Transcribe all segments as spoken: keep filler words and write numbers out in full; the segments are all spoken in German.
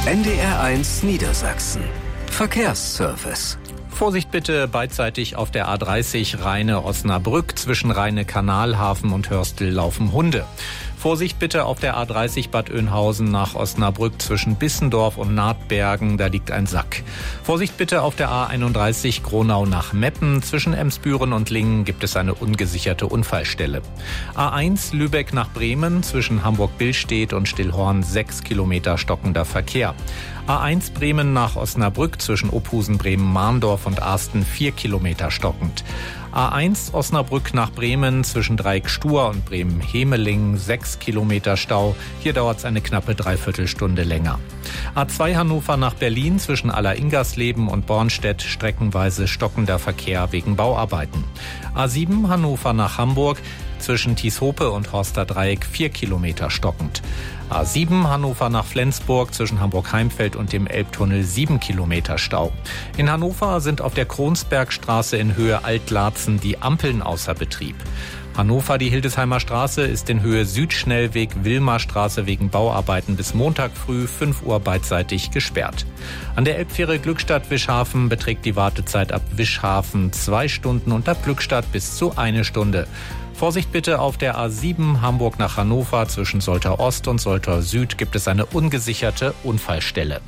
N D R eins Niedersachsen. Verkehrsservice. Vorsicht bitte beidseitig auf der A dreißig Rheine-Osnabrück. Zwischen Rheine-Kanalhafen und Hörstel laufen Hunde. Vorsicht bitte auf der A dreißig Bad Oeynhausen nach Osnabrück zwischen Bissendorf und Nahtbergen, da liegt ein Sack. Vorsicht bitte auf der A einunddreißig Gronau nach Meppen. Zwischen Emsbüren und Lingen gibt es eine ungesicherte Unfallstelle. A eins Lübeck nach Bremen zwischen Hamburg-Billstedt und Stillhorn sechs Kilometer stockender Verkehr. A eins Bremen nach Osnabrück zwischen Ophusen, Bremen-Mahndorf und Arsten vier Kilometer stockend. A eins Osnabrück nach Bremen zwischen Dreieck-Stur und Bremen-Hemeling sechs Kilometer Stau. Hier dauert es eine knappe Dreiviertelstunde länger. A zwei Hannover nach Berlin zwischen Aller-Ingersleben und Bornstedt streckenweise stockender Verkehr wegen Bauarbeiten. A sieben Hannover nach Hamburg zwischen Tieshope und Horsterdreieck vier Kilometer stockend. A sieben Hannover nach Flensburg zwischen Hamburg-Heimfeld und dem Elbtunnel sieben Kilometer Stau. In Hannover sind auf der Kronsbergstraße in Höhe Altlarzen die Ampeln außer Betrieb. Hannover, die Hildesheimer Straße, ist in Höhe Südschnellweg Wilmarstraße wegen Bauarbeiten bis Montag früh fünf Uhr beidseitig gesperrt. An der Elbfähre Glückstadt-Wischhafen beträgt die Wartezeit ab Wischhafen zwei Stunden und ab Glückstadt bis zu eine Stunde. Vorsicht bitte auf der A sieben Hamburg nach Hannover zwischen Soltau Ost und Soltau Süd gibt es eine ungesicherte Unfallstelle.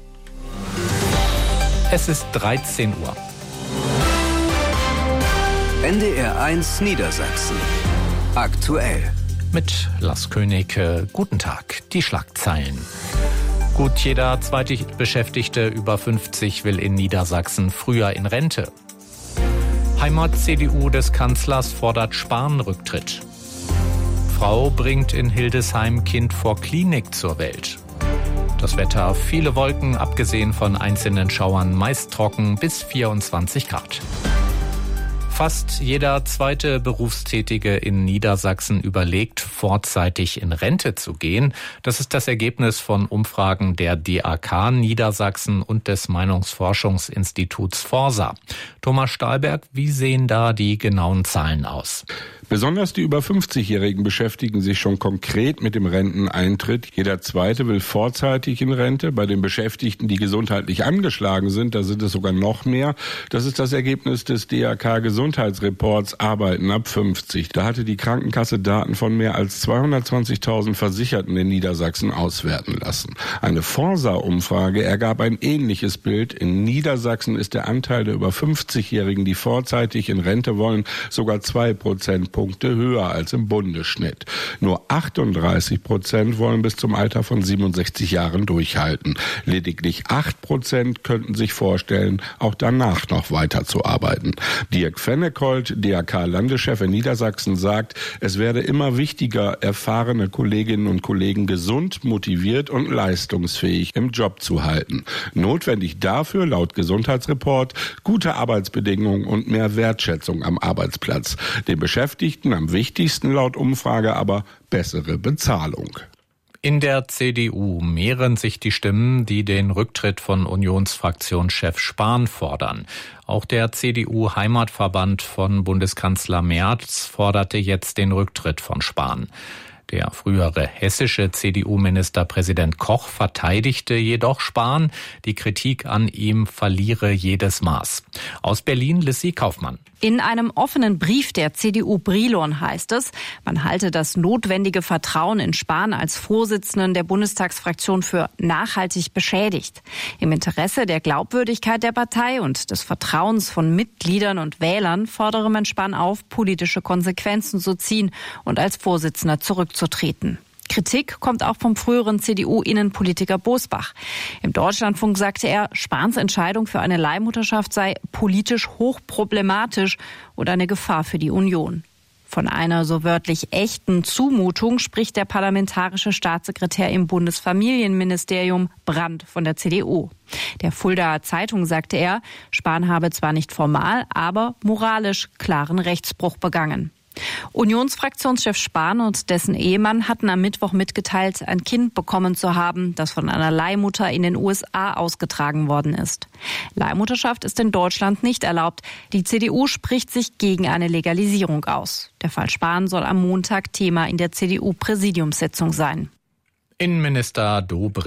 Es ist dreizehn Uhr. N D R eins Niedersachsen. Aktuell. Mit Lars König. Guten Tag. Die Schlagzeilen. Gut, jeder zweite Beschäftigte über fünfzig will in Niedersachsen früher in Rente. Heimat-C D U des Kanzlers fordert Spahn-Rücktritt. Frau bringt in Hildesheim Kind vor Klinik zur Welt. Das Wetter, viele Wolken, abgesehen von einzelnen Schauern, meist trocken bis vierundzwanzig Grad. Fast jeder zweite Berufstätige in Niedersachsen überlegt, vorzeitig in Rente zu gehen. Das ist das Ergebnis von Umfragen der D A K Niedersachsen und des Meinungsforschungsinstituts Forsa. Thomas Stahlberg, wie sehen da die genauen Zahlen aus? Besonders die über fünfzigjährigen beschäftigen sich schon konkret mit dem Renteneintritt. Jeder Zweite will vorzeitig in Rente. Bei den Beschäftigten, die gesundheitlich angeschlagen sind, da sind es sogar noch mehr. Das ist das Ergebnis des D A K-Gesundheitsreports Arbeiten ab fünfzig. Da hatte die Krankenkasse Daten von mehr als zweihundertzwanzigtausend Versicherten in Niedersachsen auswerten lassen. Eine Forsa-Umfrage ergab ein ähnliches Bild. In Niedersachsen ist der Anteil der über fünfzigjährigen, die vorzeitig in Rente wollen, sogar zwei Prozentpunkte höher als im Bundesschnitt. Nur achtunddreißig Prozent wollen bis zum Alter von siebenundsechzig Jahren durchhalten. Lediglich acht Prozent könnten sich vorstellen, auch danach noch weiterzuarbeiten. Dirk Fennekold, D A K-Landeschef in Niedersachsen, sagt, es werde immer wichtiger, erfahrene Kolleginnen und Kollegen gesund, motiviert und leistungsfähig im Job zu halten. Notwendig dafür, laut Gesundheitsreport, gute Arbeitsbedingungen und mehr Wertschätzung am Arbeitsplatz. Den Beschäftigten am wichtigsten laut Umfrage aber bessere Bezahlung. In der C D U mehren sich die Stimmen, die den Rücktritt von Unionsfraktionschef Spahn fordern. Auch der C D U-Heimatverband von Bundeskanzler Merz forderte jetzt den Rücktritt von Spahn. Der frühere hessische C D U-Ministerpräsident Koch verteidigte jedoch Spahn. Die Kritik an ihm verliere jedes Maß. Aus Berlin Lissy Kaufmann. In einem offenen Brief der C D U Brilon heißt es, man halte das notwendige Vertrauen in Spahn als Vorsitzenden der Bundestagsfraktion für nachhaltig beschädigt. Im Interesse der Glaubwürdigkeit der Partei und des Vertrauens von Mitgliedern und Wählern fordere man Spahn auf, politische Konsequenzen zu ziehen und als Vorsitzender zurückzutreten. Kritik kommt auch vom früheren C D U-Innenpolitiker Bosbach. Im Deutschlandfunk sagte er, Spahns Entscheidung für eine Leihmutterschaft sei politisch hochproblematisch und eine Gefahr für die Union. Von einer so wörtlich echten Zumutung spricht der parlamentarische Staatssekretär im Bundesfamilienministerium Brandt von der C D U. Der Fuldaer Zeitung sagte er, Spahn habe zwar nicht formal, aber moralisch klaren Rechtsbruch begangen. Unionsfraktionschef Spahn und dessen Ehemann hatten am Mittwoch mitgeteilt, ein Kind bekommen zu haben, das von einer Leihmutter in den U S A ausgetragen worden ist. Leihmutterschaft ist in Deutschland nicht erlaubt. Die C D U spricht sich gegen eine Legalisierung aus. Der Fall Spahn soll am Montag Thema in der C D U-Präsidiumssitzung sein. Innenminister Dobrindt